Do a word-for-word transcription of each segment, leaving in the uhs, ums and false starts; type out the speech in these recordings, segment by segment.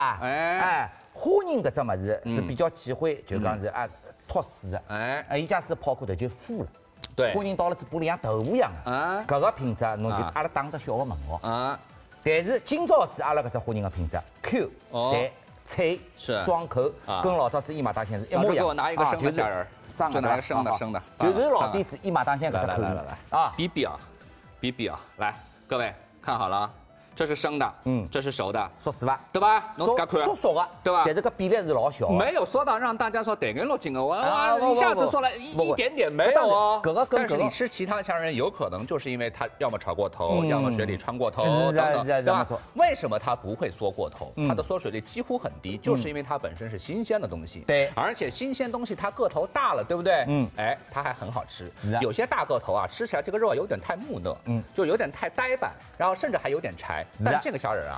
啊，哎哎，花仁搿只物事是比较忌讳，就讲是啊脱水的。哎，哎，伊假使泡过头就腐了。对，花仁到了子玻璃像豆腐一样的。啊，搿个品质侬就阿拉打只小个问号。啊，但是今朝子阿拉搿只花仁个品质 Q 弹脆爽口，跟老早子一马当先是一模一样。给我拿一个生的虾仁，就拿一个生的生的， 就是老弟子一马当先搿只口味。 啊，比比啊，比比啊，来，各位看好了啊。这是生的，嗯，这是熟的， 说实话， 对吧？侬自家看， 说熟的， 对吧？ 但这个比例是老小， 没有说到让大家说得根落紧的，我啊一下子说了一一点点没有哦。但是你吃其他的虾仁，有可能就是因为它要么炒过头，要么水里穿过头等等，对吧？为什么它不会缩过头？它的缩水率几乎很低，就是因为它本身是新鲜的东西，对，而且新鲜东西它个头大了，对不对？嗯，哎，它还很好吃。有些大个头啊，吃起来这个肉有点太木讷，嗯，就有点太呆板，然后甚至还有点柴。但这个虾仁啊，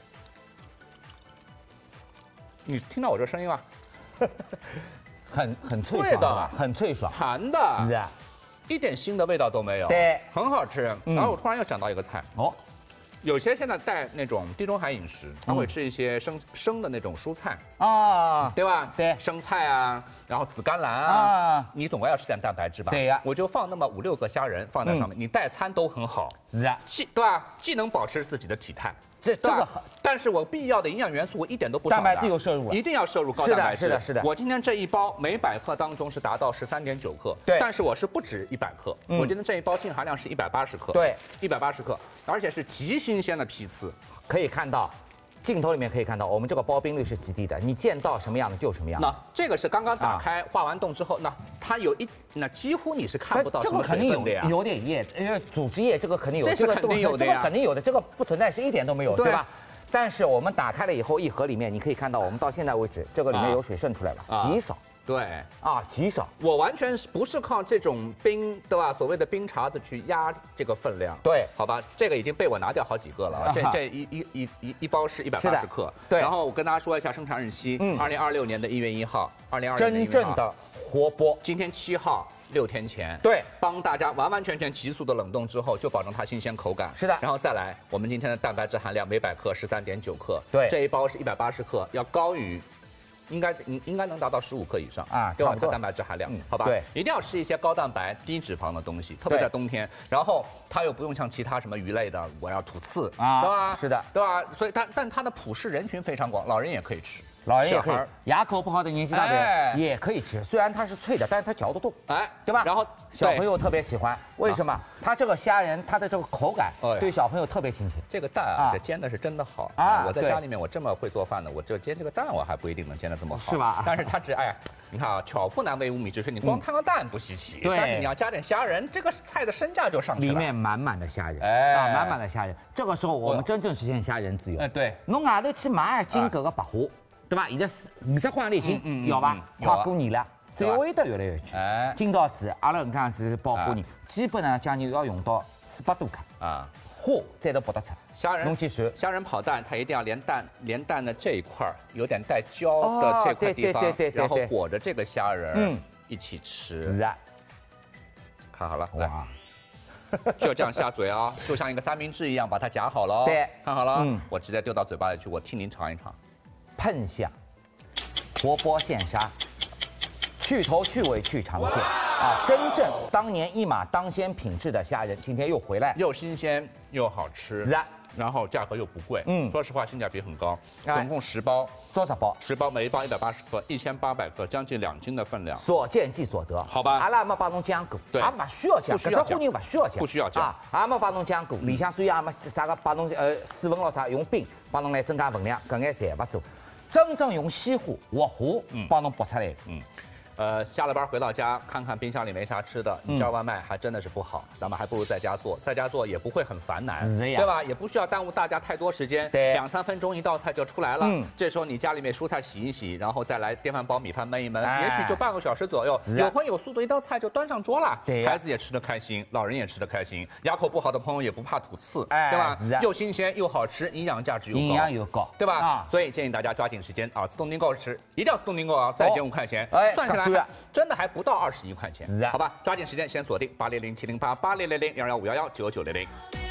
你听到我这声音吗？ 很很脆爽的，很脆爽， 弹的，一点腥的味道都没有，对，很好吃。然后我突然又想到一个菜哦，有些现在带那种地中海饮食，他会吃一些生生的那种蔬菜啊，对吧？对，生菜啊，然后紫甘蓝啊，你总归要吃点蛋白质吧？对呀，我就放那么五六个虾仁放在上面，你代餐都很好，是啊，既对吧？既能保持自己的体态。这这个，但是我必要的营养元素我一点都不少，蛋白质又摄入了，一定要摄入高蛋白质。是的，是的，是的。我今天这一包每百克当中是达到十三点九克，对，但是我是不止一百克，我今天这一包净含量是一百八十克，对，一百八十克，而且是极新鲜的批次，可以看到。镜头里面可以看到，我们这个包冰率是极低的，你见到什么样的就什么样。那这个是刚刚打开化完冻之后，那它有一那几乎你是看不到什么水分的呀。有点液，因为组织液这个肯定有，这是肯定有的呀，这个肯定有的，这个不存在是一点都没有，对吧？但是我们打开了以后，一盒里面你可以看到，我们到现在为止，这个里面有水渗出来了，极少。对啊，极少。我完全是不是靠这种冰，对吧？所谓的冰碴子去压这个分量。对，好吧，这个已经被我拿掉好几个了。这这一一一一一包是一百八十克。对。然后我跟大家说一下生产日期，嗯，二零二六年的一月一号，二零二六年真正的活剥。今天七号，六天前。对。帮大家完完全全急速的冷冻之后，就保证它新鲜口感。是的。然后再来，我们今天的蛋白质含量每百克十三点九克。对。这一包是一百八十克，要高于。应该应应该能达到十五克以上啊，对吧？它蛋白质含量，好吧？对，一定要吃一些高蛋白、低脂肪的东西，特别在冬天。然后它又不用像其他什么鱼类的，我要吐刺啊，对吧？是的，对吧？所以它但它的普适人群非常广，老人也可以吃。老人也可以，牙口不好的年纪大的人也可以吃。虽然它是脆的，但是它嚼得动，哎，对吧？然后小朋友特别喜欢，为什么？它这个虾仁，它的这个口感对小朋友特别亲切。这个蛋啊，这煎的是真的好啊！我在家里面我这么会做饭的，我这煎这个蛋我还不一定能煎得这么好，是吧？但是它只哎，你看啊，巧妇难为无米之炊，你光看个蛋不稀奇，但是你要加点虾仁，这个菜的身价就上去了。里面满满的虾仁，哎，啊，满满的虾仁。这个时候我们真正实现虾仁自由。哎，对，侬外头去买一斤搿个白花。对吧？现在是五十块一斤，要吧？快过年了，只会得越来越贵。哎，今朝子阿拉搿样子包花仁，基本上将近要用到四百多克啊，花再都剥得出。虾仁，侬去算，虾仁跑蛋，它一定要连蛋连蛋的这一块有点带胶的这块地方，然后裹着这个虾仁，嗯，一起吃。是啊，看好了，哇！就这样下嘴啊，就像一个三明治一样，把它夹好了。对，看好了，嗯，我直接丢到嘴巴里去，我替您尝一尝。喷香，活剥现杀，去头去尾去长线啊！真正当年一马当先品质的虾仁，今天又回来，又新鲜又好吃，是啊，然后价格又不贵，嗯，说实话性价比很高，总共十包，多少包？十包，每一包一百八十克，一千八百克，将近两斤的分量。所见即所得，好吧？阿拉没帮侬讲过，对，也不需要讲，不需要讲，不需要讲，不需要讲啊，也没帮侬讲过，里向所以也没啥个帮侬呃水分咯啥，用冰帮侬来增加分量，搿眼侪勿做。真正用西湖、活湖帮侬剥出来，嗯，呃，下了班回到家，看看冰箱里没啥吃的，你叫外卖还真的是不好，咱们还不如在家做，在家做也不会很烦难，对吧？也不需要耽误大家太多时间，对，两三分钟一道菜就出来了。嗯，这时候你家里面蔬菜洗一洗，然后再来电饭煲米饭焖一焖，也许就半个小时左右，有荤有素的一道菜就端上桌了，对，孩子也吃得开心，老人也吃得开心，牙口不好的朋友也不怕吐刺，对吧？又新鲜又好吃，营养价值又高，营养又高，对吧？所以建议大家抓紧时间啊，自动订购时一定要自动订购啊，再减五块钱，算下来。真的还不到二十一块钱，好吧，抓紧时间先锁定八零零七零八八零零零幺幺五幺幺九九零零。